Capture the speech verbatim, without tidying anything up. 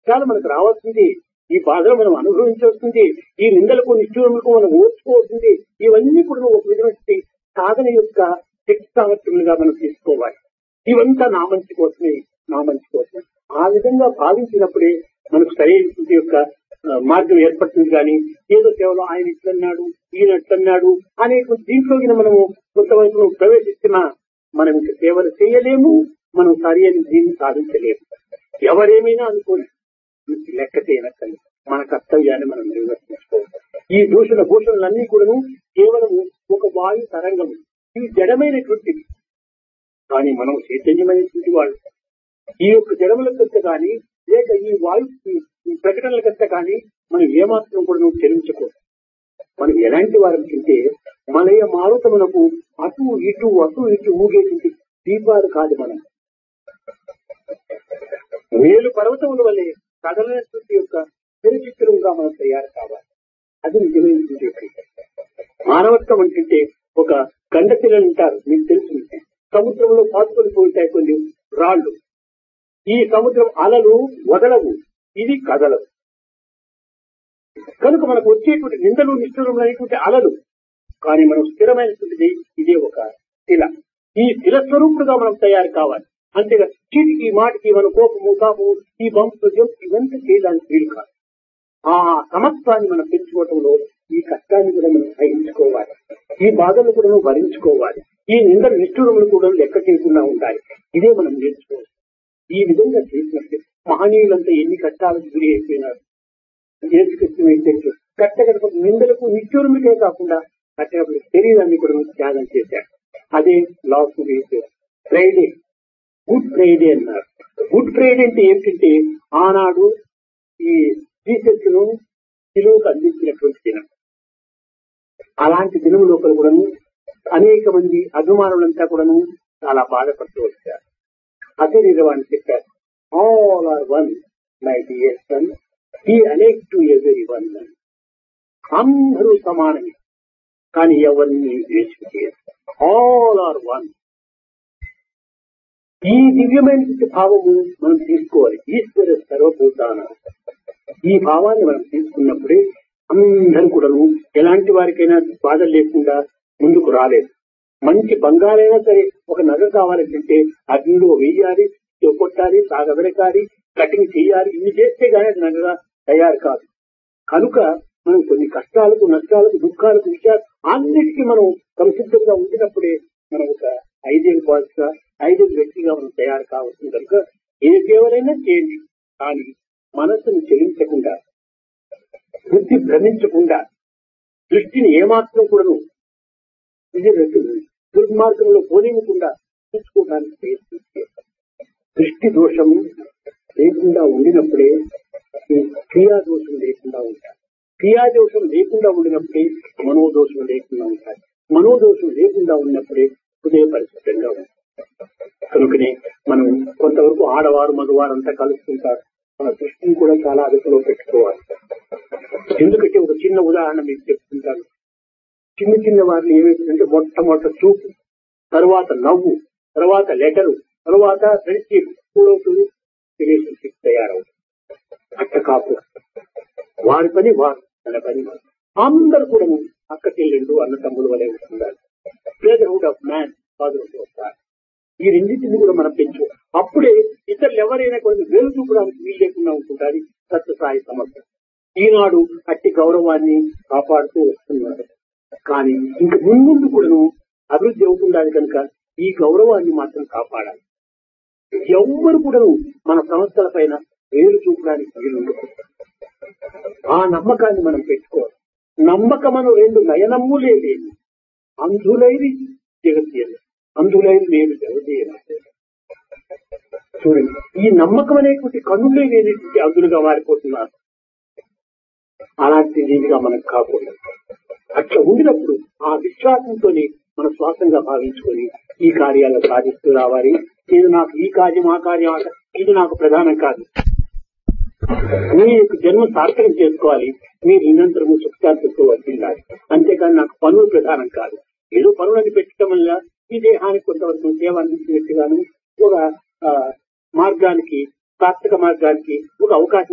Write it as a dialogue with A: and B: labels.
A: కష్టాలు మనకు రావాల్సింది, ఈ బాధలు మనం అనుభవించాల్సింది, ఈ నిందలకు నిష్ఠూరములకు మనం ఓర్చుకోవాల్సింది. ఇవన్నీ కూడా ఒక విధమైన సాధన యొక్క శక్తి సామర్థ్యములుగా మనం తీసుకోవాలి. ఇవంతా నా మంచి కోసమే, నా మంచి కోసమే. ఆ విధంగా భావించినప్పుడే మనకు సరైన యొక్క మార్గం ఏర్పడుతుంది. కానీ ఏదో కేవలం ఆయన ఇట్లన్నాడు, ఈయన ఎట్లన్నాడు అనేటువంటి దీంట్లోకి మనము కొంతవరకు ప్రవేశిస్తున్నా మనం ఇంకా సేవలు చేయలేము, మనం సరి అని దీన్ని సాధించలేము. ఎవరేమైనా అనుకోని లెక్క చేయనక్కని మన కర్తవ్యాన్ని మనం నిర్వర్తించుకోవాలి. ఈ దూషణ భూషణలన్నీ కూడా కేవలము ఒక వాయు తరంగము, ఇవి జడమైనటువంటివి. కానీ మనం చైతన్యమైనటువంటి వాళ్ళు. ఈ యొక్క జడముల కత్త కానీ లేక ఈ వాయు ప్రకటనల కత్త కానీ మనం ఏమాత్రం కూడా నువ్వు చెల్లించకూడదు. మనం ఎలాంటి వారం తింటే మనయ మారుతమునకు అటు ఇటు అటు ఇటు ఊగేటువంటి దీపాలు కాదు. మనం వేలు పర్వతముల వల్లే కదలనటువంటి యొక్క చిరచిత్రంగా మనం తయారు కావాలి. అది నిజమైనటువంటి మానవత్వం అంటే ఒక గండపిల్లలు ఉంటారు, మీకు తెలుసు. సముద్రంలో పాతుకొని పోతాయి కొన్ని రాళ్లు. ఈ సముద్రం అలలు వదలవు, ఇది కదలవు. కనుక మనకు వచ్చేటువంటి నిందలు నిష్ఠురములు అనేటువంటి అలలు. కానీ మనం స్థిరమైనటువంటిది ఇదే ఒక శిల. ఈ శిల స్వరూపుడుగా మనం తయారు కావాలి. అంతేగా చీటికి మాటికి మన కోపము తాపు ఈ బంపు ఇవంతా చేయడానికి వీలు కాదు. ఆ సమత్వాన్ని మనం పెంచుకోవటంలో ఈ కష్టాన్ని కూడా మనం సహించుకోవాలి, ఈ బాధలు కూడా మనం భరించుకోవాలి, ఈ నిందలు నిష్ఠురములు కూడా లెక్క చేయకుండా ఉండాలి. ఇదే మనం నేర్చుకోవాలి. ఈ విధంగా చేసినట్టు మహనీయులంతా ఎన్ని కష్టాలకు గురి అయిపోయినారు. కట్టగడప నిందలకు నిష్ఠూరములకే కాకుండా కట్టగడప శరీరాన్ని కూడా త్యాగం చేశారు. అదే లాస్ట్ ఫ్రైడే, గుడ్ ఫ్రైడే అన్నారు. గుడ్ ఫ్రైడే అంటే ఏమిటంటే ఆనాడు ఈ జీసస్ ను శిలువకు అందించినటువంటి దినం. అలాంటి దినం లోపల కూడాను అనేక మంది అభిమానులంతా కూడాను చాలా బాధపడుతూ వచ్చారు. అదే నిజవాన్ని చెప్పారు. All are one my dear son, he అలేక్ to every one. అందరూ సమానమే, కానీ ఎవరిని ద్వేషం చేయరు. All are one. ఈ దివ్యమైన భావము మనం తీసుకోవాలి. ఈశ్వర సర్వభూతాన ఈ భావాన్ని మనం తీసుకున్నప్పుడే అందరూ కూడాను ఎలాంటి వారికైనా బాధ లేకుండా ముందుకు రాలేదు. మంచి బంగారైనా సరే ఒక నగ కావాలంటే అగ్నిలో వేయాలి, కొట్టాలి, సాగబెరకాలి, కటింగ్ చేయాలి. ఇన్ని చేస్తే గానీ అది నగగా తయారు కాదు. కనుక మనం కొన్ని కష్టాలకు, నష్టాలకు, దుఃఖాలకు, విషయాలు అన్నిటికీ మనం సంసిద్ధంగా ఉండినప్పుడే మనం ఒక ఐదేళ్ళు బాధ్యత ఐదేళ్ళు వ్యక్తిగా మనం తయారు కావచ్చు. కనుక ఏ కేవలైనా చేయండి, కానీ మనస్సును చెలించకుండా, బుద్ధి భ్రమించకుండా, దృష్టిని ఏమాత్రం కూడాను దుర్మార్గంలో పోనివ్వకుండా చూసుకోవడానికి ప్రయత్నించారు. దృష్టి దోషము లేకుండా ఉండినప్పుడే క్రియాదోషం లేకుండా ఉంటారు. క్రియాదోషం లేకుండా ఉండినప్పుడే మనోదోషం లేకుండా ఉంటారు. మనోదోషం లేకుండా ఉన్నప్పుడే హృదయ పరిశుద్ధంగా ఉంటారు. కనుకనే మనం కొంతవరకు ఆడవారు మగవారు అంతా కలుస్తుంటారు. మన దృష్టిని కూడా చాలా అదుపులో పెట్టుకోవాలి. ఎందుకంటే ఒక చిన్న ఉదాహరణ మీకు చెప్తుంటాను. చిన్న చిన్న వారిని ఏమైతుందంటే మొట్టమొదట చూపు, తర్వాత నవ్వు, తర్వాత లెటరు, తర్వాత ఫ్రెండ్షిప్ కూడవుతుంది, రిలేషన్షిప్ తయారవుతుంది. అట్ట కాపు వారి పని వారు, తన పని వారు. అందరూ కూడా అక్క చెల్లెళ్ళు అన్న తమ్ముడు వలె ఉంటున్నారు. Brotherhood of man, fatherhood of God. ఈ రెండింటిని కూడా మనం పెంచు. అప్పుడే ఇతరులు ఎవరైనా కొన్ని వేలు చూపడానికి వీలు లేకుండా ఉంటుంటారు. సత్యసాయి సమర్థ ఈనాడు అట్టి గౌరవాన్ని కాపాడుతూ వస్తున్నారు. కానీ ఇంక ముందు కూడాను అభివృద్ధి అవుతుండాలి. కనుక ఈ గౌరవాన్ని మాత్రం కాపాడాలి. ఎవ్వరు కూడాను మన సంస్థల పైన వేలు చూపడానికి వీలుండదు. ఆ నమ్మకాన్ని మనం పెట్టుకోవాలి. నమ్మకమను రెండు నయనమ్ములే లేదు, అంధులైది జగత్యలు, అంధులైది లేదు జగతీయ. చూడండి, ఈ నమ్మకం అనేటువంటి కన్నులే లేనటువంటి అంధులుగా మారిపోతున్నారు. అలాంటి నీతిగా మనకు కాకూడదు. అట్లా ఉండినప్పుడు ఆ విశ్వాసంతో మన శ్వాసంగా భావించుకొని ఈ కార్యాలను సాధిస్తూ రావాలి. ఇది నాకు ఈ కార్యం ఆ కార్యం ఇది నాకు ప్రధానం కాదు. మీ యొక్క జన్మ సార్థకం చేసుకోవాలి. మీరు నిరంతరము సుఖశాంతితో వర్తిల్లాలి. అంతేకాని నాకు పనులు ప్రధానం కాదు. ఏదో పనులని పెట్టడం వల్ల ఈ దేహానికి కొంతవరకు సేవ అందించినట్టుగాను ఒక మార్గానికి, సార్థక మార్గానికి ఒక అవకాశం